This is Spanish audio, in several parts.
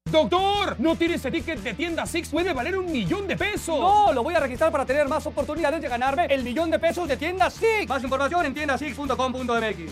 ¡Doctor! ¿No tiene ese ticket de tienda Six? ¡Puede valer $1,000,000! No, lo voy a registrar para tener más oportunidades de ganarme el $1,000,000 de tienda Six. Más información en tiendasix.com.mx.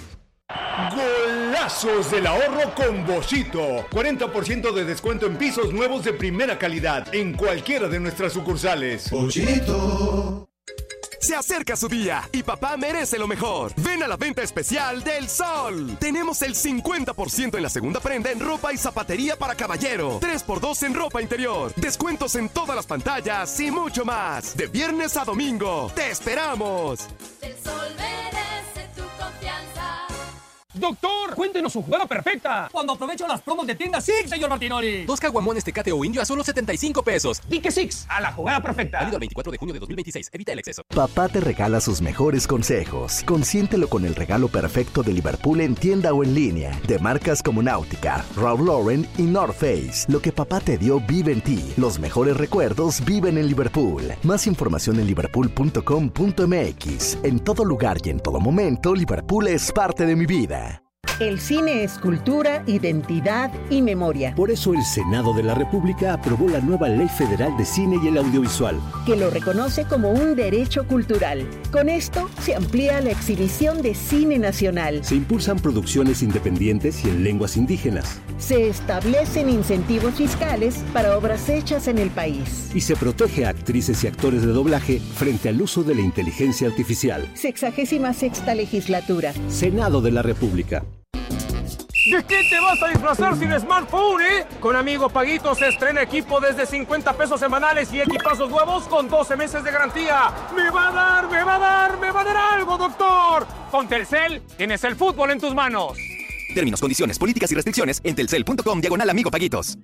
Golazos del ahorro con Boschito. 40% de descuento en pisos nuevos de primera calidad en cualquiera de nuestras sucursales. Boschito. Se acerca su día y papá merece lo mejor. Ven a la venta especial del Sol. Tenemos el 50% en la segunda prenda en ropa y zapatería para caballero. 3x2 en ropa interior. Descuentos en todas las pantallas y mucho más. De viernes a domingo. ¡Te esperamos! El Sol merece tu confianza. ¡Doctor! ¡Cuéntenos su jugada perfecta! Cuando aprovecho las promos de tienda Six, señor Martinoli. 2 caguamones Tecate o Indio a solo $75. Dique Six, a la jugada perfecta. Válido el 24 de junio de 2026. Evita el exceso. Papá te regala sus mejores consejos. Consiéntelo con el regalo perfecto de Liverpool en tienda o en línea. De marcas como Náutica, Ralph Lauren y North Face. Lo que papá te dio vive en ti. Los mejores recuerdos viven en Liverpool. Más información en liverpool.com.mx. En todo lugar y en todo momento, Liverpool es parte de mi vida. El cine es cultura, identidad y memoria. Por eso el Senado de la República aprobó la nueva Ley Federal de Cine y el Audiovisual, que lo reconoce como un derecho cultural. Con esto se amplía la exhibición de cine nacional. Se impulsan producciones independientes y en lenguas indígenas. Se establecen incentivos fiscales para obras hechas en el país. Y se protege a actrices y actores de doblaje frente al uso de la inteligencia artificial. 66ª legislatura. Senado de la República. ¿De qué te vas a disfrazar sin smartphone, Con Amigo Paguito se estrena equipo desde $50 semanales y equipazos nuevos con 12 meses de garantía. ¡Me va a dar algo, doctor! Con Telcel tienes el fútbol en tus manos. Términos, condiciones, políticas y restricciones en telcel.com/Amigo Paguitos.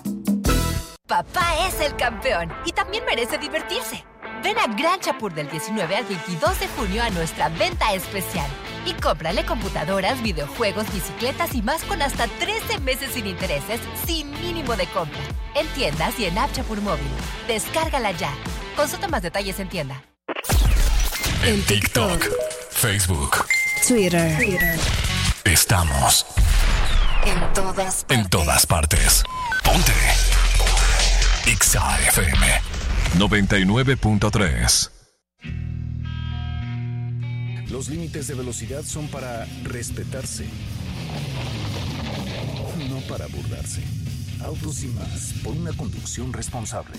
Papá es el campeón y también merece divertirse. Ven a Gran Chapur del 19 al 22 de junio a nuestra venta especial. Y cómprale computadoras, videojuegos, bicicletas y más con hasta 13 meses sin intereses, sin mínimo de compra. En tiendas y en App Chapur Móvil. Descárgala ya. Consulta más detalles en tienda. En TikTok, Facebook, Twitter. Estamos En todas partes. Ponte XAFM 99.3. Los límites de velocidad son para respetarse, no para burlarse. Autos y más, por una conducción responsable.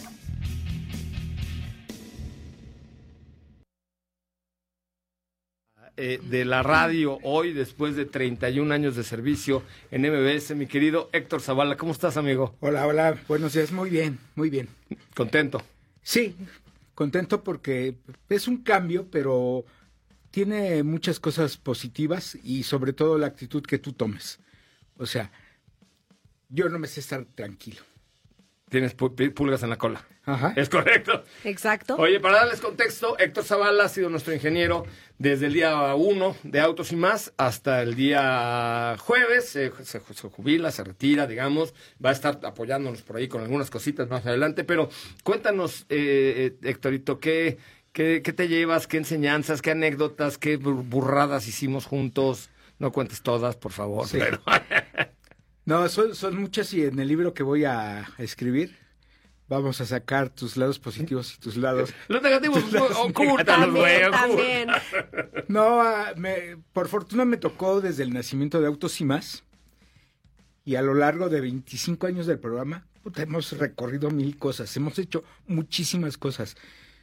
De la radio hoy, después de 31 años de servicio en MBS, mi querido Héctor Zavala. ¿Cómo estás, amigo? Hola, buenos días. Muy bien. ¿Contento? Sí, contento porque es un cambio, pero tiene muchas cosas positivas y sobre todo la actitud que tú tomes. O sea, yo no me sé estar tranquilo. Tienes pulgas en la cola. Ajá. Es correcto. Exacto. Oye, para darles contexto, Héctor Zavala ha sido nuestro ingeniero desde el día 1 de Autos y Más hasta el día jueves. Se jubila, se retira, digamos. Va a estar apoyándonos por ahí con algunas cositas más adelante. Pero cuéntanos, Héctorito, ¿qué te llevas? ¿Qué enseñanzas? ¿Qué anécdotas? ¿Qué burradas hicimos juntos? No cuentes todas, por favor. Sí. Pero... No, son muchas y en el libro que voy a escribir vamos a sacar tus lados positivos y tus lados... Los negativos, ocúltalos, güey. También. No, por fortuna me tocó desde el nacimiento de Autos y Más y a lo largo de 25 años del programa hemos recorrido 1000 cosas, hemos hecho muchísimas cosas.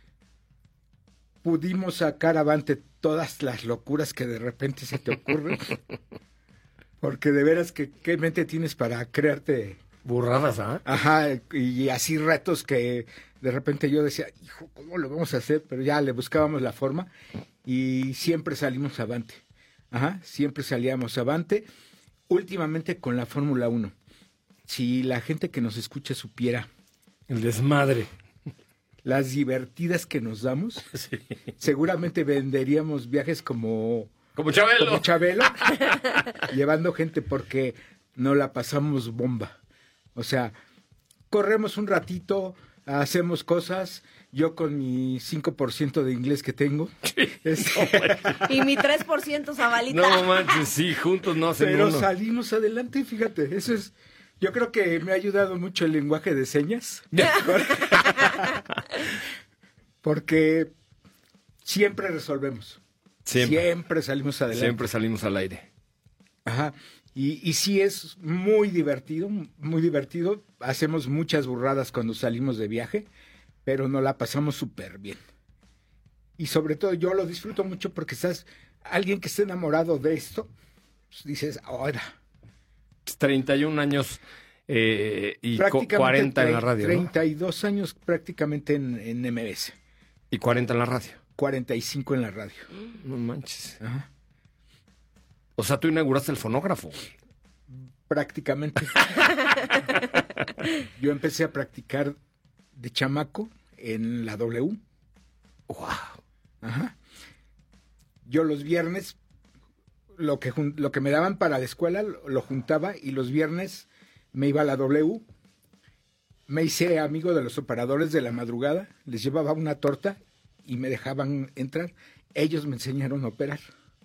Pudimos sacar avante todas las locuras que de repente se te ocurren. Porque de veras que qué mente tienes para crearte... Burradas, ¿ah? Ajá, y así retos que de repente yo decía, hijo, ¿cómo lo vamos a hacer? Pero ya le buscábamos la forma y siempre salimos avante. Ajá, siempre salíamos avante. Últimamente con la Fórmula 1. Si la gente que nos escucha supiera... El desmadre. Las divertidas que nos damos, sí. Seguramente venderíamos viajes como Chabelo. Llevando gente porque no la pasamos bomba. O sea, corremos un ratito, hacemos cosas, yo con mi 5% de inglés que tengo. Y mi 3% Zabalita. No manches, sí, juntos no hacen Pero uno. salimos adelante, fíjate, eso es Yo creo que me ha ayudado mucho el lenguaje de señas. Porque siempre resolvemos. Siempre salimos adelante. Siempre salimos al aire. Ajá. Y sí es muy divertido, muy divertido. Hacemos muchas burradas cuando salimos de viaje, pero nos la pasamos súper bien. Y sobre todo yo lo disfruto mucho porque estás, alguien que esté enamorado de esto, pues dices, ahora. 31 años y 40 en la radio, 32 años prácticamente en MBS. ¿Y 40 en la radio? 45 en la radio. No manches. Ajá. O sea, tú inauguraste el fonógrafo, güey. Prácticamente. Yo empecé a practicar de chamaco en la W. ¡Wow! Ajá. Yo los viernes, lo que me daban para la escuela, lo juntaba y los viernes me iba a la W. Me hice amigo de los operadores de la madrugada, les llevaba una torta y me dejaban entrar. Ellos me enseñaron a operar.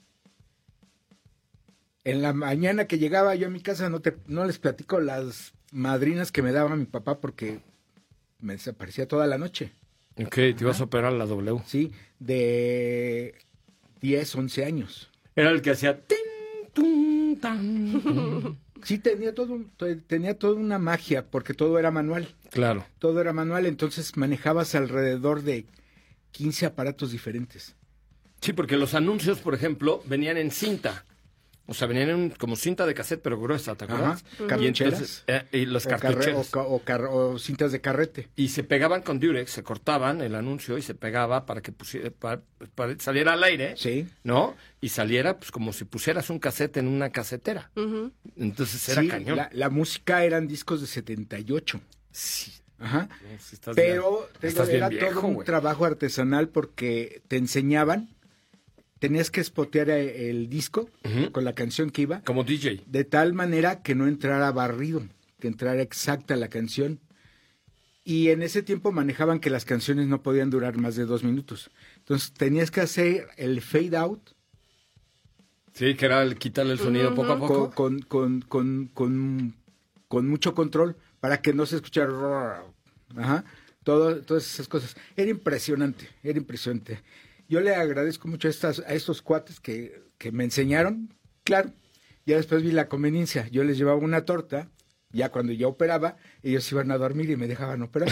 En la mañana que llegaba yo a mi casa no les platico las madrinas que me daba mi papá porque me desaparecía toda la noche. Ok, te ibas a operar a la W. Sí, de 10, 11 años. Era el que hacía tin, tum, tan. Sí, tenía toda una magia porque todo era manual. Claro. Todo era manual, entonces manejabas alrededor de 15 aparatos diferentes. Sí, porque los anuncios, por ejemplo, venían en cinta. O sea, venían como cinta de cassette, pero gruesa, ¿te acuerdas? Cartucheras. Y los cartucheras. O cintas de carrete. Y se pegaban con Durex, se cortaban el anuncio y se pegaba para que para saliera al aire. Sí. ¿No? Y saliera pues como si pusieras un cassette en una casetera. Entonces era cañón. La música eran discos de 78. Sí. Ajá. No, si pero era viejo, todo un trabajo artesanal porque te enseñaban. Tenías que spotear el disco con la canción que iba. Como DJ. De tal manera que no entrara barrido, que entrara exacta la canción. Y en ese tiempo manejaban que las canciones no podían durar más de 2 minutos. Entonces tenías que hacer el fade out. Sí, que era el quitarle el sonido poco a poco. Con mucho control para que no se escuchara. Ajá. Todas esas cosas. Era impresionante. Yo le agradezco mucho a estos cuates que me enseñaron. Claro, ya después vi la conveniencia. Yo les llevaba una torta, ya cuando yo operaba, ellos iban a dormir y me dejaban operar.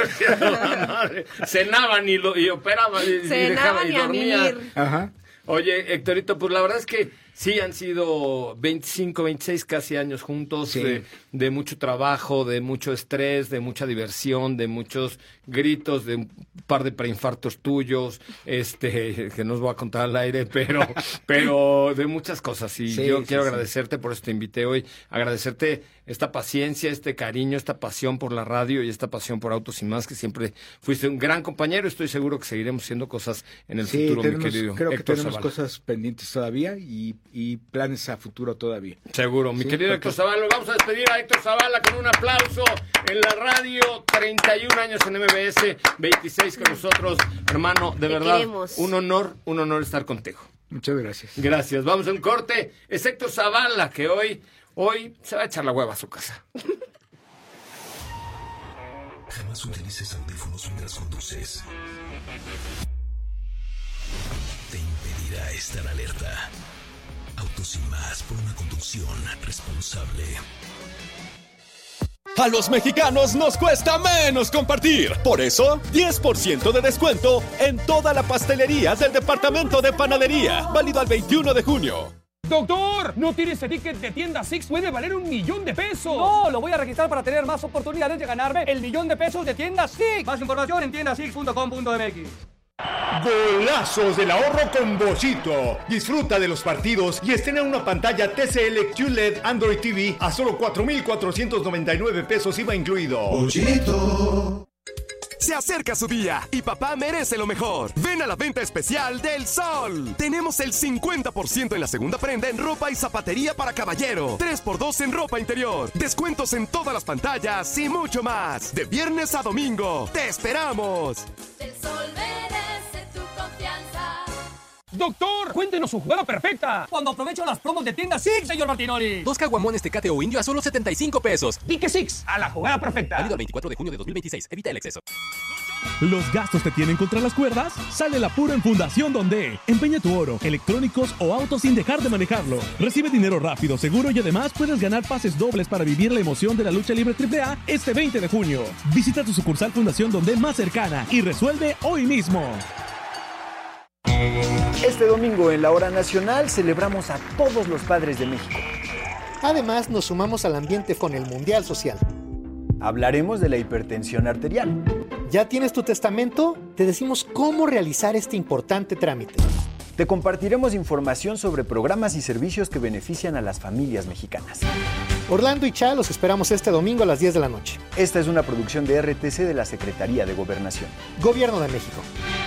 Cenaban y operaban y dormían. Ajá. Oye, Héctorito, pues la verdad es que sí han sido 25, 26 casi años juntos, sí. de mucho trabajo, de mucho estrés, de mucha diversión, de muchos gritos, de un par de preinfartos tuyos, que no os voy a contar al aire, pero de muchas cosas. Y yo quiero agradecerte, por eso te invité hoy, agradecerte esta paciencia, este cariño, esta pasión por la radio y esta pasión por Autos y Más, que siempre fuiste un gran compañero. Estoy seguro que seguiremos haciendo cosas en el futuro, mi querido creo que Héctor tenemos Zavala. Cosas pendientes todavía y planes a futuro todavía. Seguro, mi querido Héctor Zavala. Vamos a despedir a Héctor Zavala con un aplauso en la radio. 31 años en MBS, 26 con nosotros. Hermano, de verdad, queremos. un honor estar contigo. Muchas gracias. Gracias. Vamos a un corte. Es Héctor Zavala, que hoy se va a echar la hueva a su casa. Jamás utilices audífonos mientras conduces. Te impedirá estar alerta. Autos y Más, por una conducción responsable. A los mexicanos nos cuesta menos compartir. Por eso, 10% de descuento en toda la pastelería del departamento de panadería. Válido al 21 de junio. ¡Doctor! ¿No tiene ese ticket de tienda Six? ¡Puede valer $1,000,000! No, lo voy a registrar para tener más oportunidades de ganarme el $1,000,000 de tienda Six. Más información en tiendasix.com.mx. Golazos del ahorro con Bochito. Disfruta de los partidos y estrena una pantalla TCL QLED Android TV a solo $4,499 IVA incluido. Bochito. Se acerca su día y papá merece lo mejor. Ven a la venta especial del Sol. Tenemos el 50% en la segunda prenda en ropa y zapatería para caballero. 3x2 en ropa interior. Descuentos en todas las pantallas y mucho más. De viernes a domingo. ¡Te esperamos! El Sol merece tu confianza. Doctor, cuéntenos su jugada perfecta. Cuando aprovecho las promos de tienda Six, señor Martinoli. 2 caguamones Tecate o Indio a solo 75 pesos. Dique Six, a la jugada perfecta. Válido el 24 de junio de 2026. Evita el exceso. ¿Los gastos te tienen contra las cuerdas? Sale el apuro en Fundación Donde. Empeña tu oro, electrónicos o autos sin dejar de manejarlo. Recibe dinero rápido, seguro y además puedes ganar pases dobles para vivir la emoción de la lucha libre AAA este 20 de junio. Visita tu sucursal Fundación Donde más cercana y resuelve hoy mismo. Este domingo en la Hora Nacional celebramos a todos los padres de México. Además, nos sumamos al ambiente con el Mundial Social. Hablaremos de la hipertensión arterial. ¿Ya tienes tu testamento? Te decimos cómo realizar este importante trámite. Te compartiremos información sobre programas y servicios que benefician a las familias mexicanas. Orlando y Cha los esperamos este domingo a las 10 de la noche. Esta es una producción de RTC de la Secretaría de Gobernación. Gobierno de México.